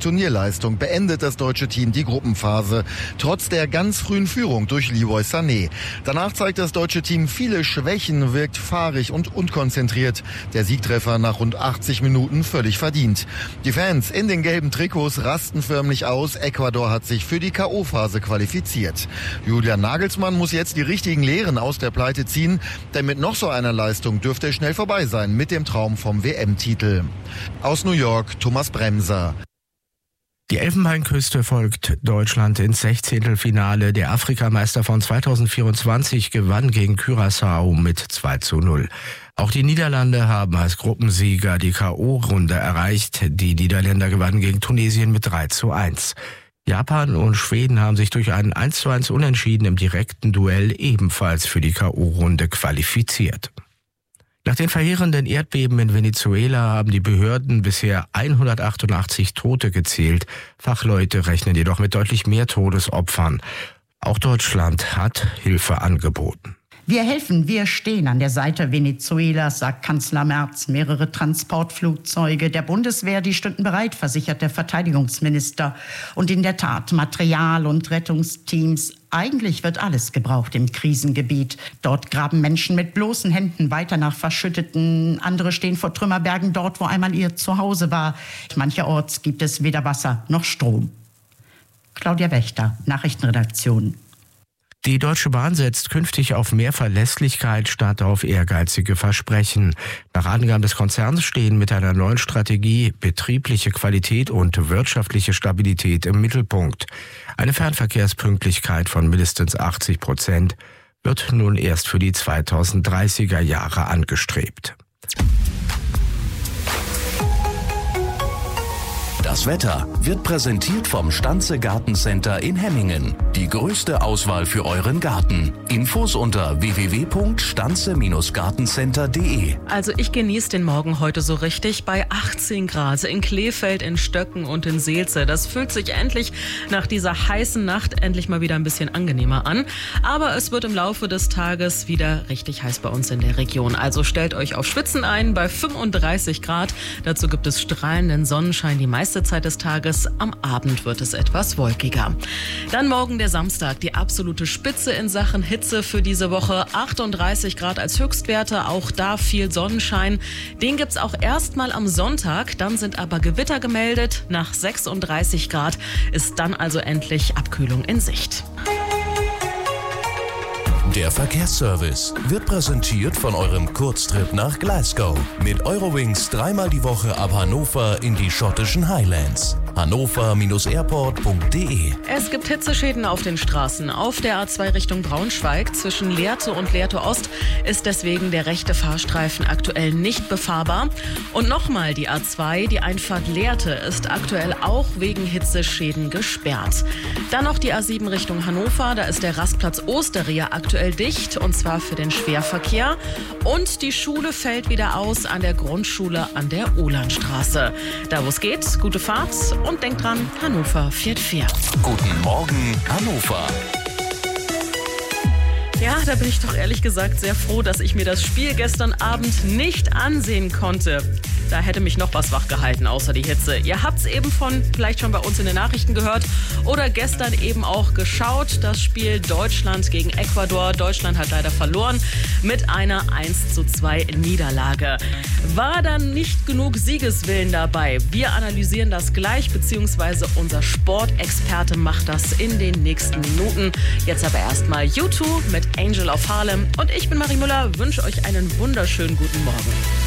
Turnierleistung beendet das deutsche Team die Gruppenphase, trotz der ganz frühen Führung durch Leroy Sané. Danach zeigt das deutsche Team viele Schwächen, wirkt fahrig und unkonzentriert. Der Siegtreffer nach rund 80 Minuten völlig verdient. Die Fans in den gelben Trikots rasten förmlich aus. Ecuador hat sich für die K.O.-Phase qualifiziert. Julian Nagelsmann muss jetzt die richtigen Lehren aus der Pleite ziehen, denn mit noch so einer Leistung dürfte es schnell vorbei sein mit dem Traum vom WM-Titel. Aus New York, Thomas Bremser. Die Elfenbeinküste folgt Deutschland ins 16. Der Afrikameister von 2024 gewann gegen Curaçao mit 2:0. Auch die Niederlande haben als Gruppensieger die K.O.-Runde erreicht. Die Niederländer gewannen gegen Tunesien mit 3:1. Japan und Schweden haben sich durch einen 1:1 Unentschieden im direkten Duell ebenfalls für die K.O.-Runde qualifiziert. Nach den verheerenden Erdbeben in Venezuela haben die Behörden bisher 188 Tote gezählt. Fachleute rechnen jedoch mit deutlich mehr Todesopfern. Auch Deutschland hat Hilfe angeboten. Wir helfen, wir stehen an der Seite Venezuelas, sagt Kanzler Merz. Mehrere Transportflugzeuge der Bundeswehr, die stünden bereit, versichert der Verteidigungsminister. Und in der Tat, Material und Rettungsteams. Eigentlich wird alles gebraucht im Krisengebiet. Dort graben Menschen mit bloßen Händen weiter nach Verschütteten. Andere stehen vor Trümmerbergen dort, wo einmal ihr Zuhause war. Mancherorts gibt es weder Wasser noch Strom. Claudia Wächter, Nachrichtenredaktion. Die Deutsche Bahn setzt künftig auf mehr Verlässlichkeit statt auf ehrgeizige Versprechen. Nach Angaben des Konzerns stehen mit einer neuen Strategie betriebliche Qualität und wirtschaftliche Stabilität im Mittelpunkt. Eine Fernverkehrspünktlichkeit von mindestens 80% wird nun erst für die 2030er Jahre angestrebt. Das Wetter wird präsentiert vom Stanze Gartencenter in Hemmingen. Die größte Auswahl für euren Garten. Infos unter www.stanze-gartencenter.de. Also ich genieße den Morgen heute so richtig bei 18 Grad in Kleefeld, in Stöcken und in Seelze. Das fühlt sich endlich nach dieser heißen Nacht endlich mal wieder ein bisschen angenehmer an. Aber es wird im Laufe des Tages wieder richtig heiß bei uns in der Region. Also stellt euch auf Schwitzen ein bei 35 Grad. Dazu gibt es strahlenden Sonnenschein die meiste Zeit des Tages. Am Abend wird es etwas wolkiger. Dann morgen der Samstag, die absolute Spitze in Sachen Hitze für diese Woche. 38 Grad als Höchstwerte, auch da viel Sonnenschein. Den gibt's auch erstmal am Sonntag, dann sind aber Gewitter gemeldet. Nach 36 Grad ist dann also endlich Abkühlung in Sicht. Der Verkehrsservice wird präsentiert von eurem Kurztrip nach Glasgow. Mit Eurowings dreimal die Woche ab Hannover in die schottischen Highlands. hannover-airport.de. Es gibt Hitzeschäden auf den Straßen. Auf der A2 Richtung Braunschweig zwischen Lehrte und Lehrte Ost ist deswegen der rechte Fahrstreifen aktuell nicht befahrbar. Und nochmal die A2, die Einfahrt Lehrte, ist aktuell auch wegen Hitzeschäden gesperrt. Dann noch die A7 Richtung Hannover, da ist der Rastplatz Osteria aktuell dicht, und zwar für den Schwerverkehr. Und die Schule fällt wieder aus an der Grundschule an der Uhlandstraße. Da wo es geht, gute Fahrt und denkt dran, Hannover fährt fair. Guten Morgen, Hannover. Ja, da bin ich doch ehrlich gesagt sehr froh, dass ich mir das Spiel gestern Abend nicht ansehen konnte. Da hätte mich noch was wachgehalten, außer die Hitze. Ihr habt's eben vielleicht schon bei uns in den Nachrichten gehört oder gestern eben auch geschaut. Das Spiel Deutschland gegen Ecuador. Deutschland hat leider verloren mit einer 1:2 Niederlage. War dann nicht genug Siegeswillen dabei? Wir analysieren das gleich, beziehungsweise unser Sportexperte macht das in den nächsten Minuten. Jetzt aber erstmal U2 mit Angel of Harlem. Und ich bin Marie Müller, wünsche euch einen wunderschönen guten Morgen.